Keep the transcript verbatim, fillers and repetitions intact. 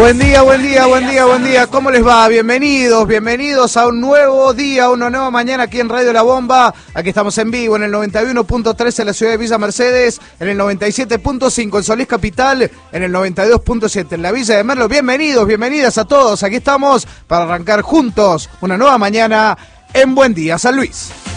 Buen día, buen día, buen día, buen día. ¿Cómo les va? Bienvenidos, bienvenidos a un nuevo día, una nueva mañana aquí en Radio La Bomba. Aquí estamos en vivo en el noventa y uno punto tres en la ciudad de Villa Mercedes, en el noventa y siete punto cinco en Solís Capital, en el noventa y dos punto siete en la Villa de Merlo. Bienvenidos, bienvenidas a todos. Aquí estamos para arrancar juntos una nueva mañana en Buen Día San Luis.